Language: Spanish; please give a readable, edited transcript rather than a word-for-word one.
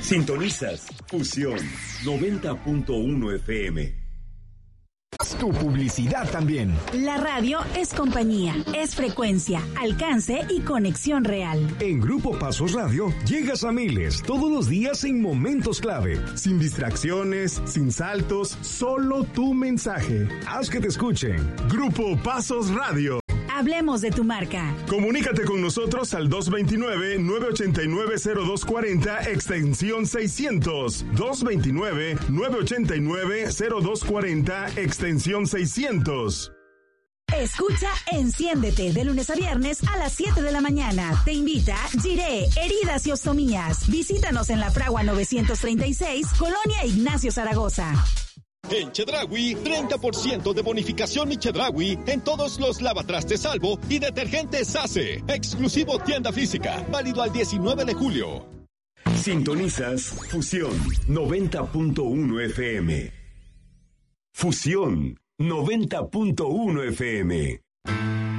Sintonizas Fusión 90.1 FM. Tu publicidad también. La radio es compañía, es frecuencia, alcance y conexión real. En Grupo Pasos Radio llegas a miles todos los días en momentos clave. Sin distracciones, sin saltos, solo tu mensaje. Haz que te escuchen. Grupo Pasos Radio. Hablemos de tu marca. Comunícate con nosotros al 229-989-0240, extensión 600. 229-989-0240, extensión 600. Escucha Enciéndete de lunes a viernes a las 7 de la mañana. Te invita Giré, Heridas y Ostomías. Visítanos en La Fragua 936, Colonia Ignacio Zaragoza. En Chedraui, 30% de bonificación Mi Chedraui en todos los lavatrastes Salvo y detergentes Sase. Exclusivo tienda física. Válido al 19 de julio. Sintonizas Fusión 90.1 FM. Fusión 90.1 FM.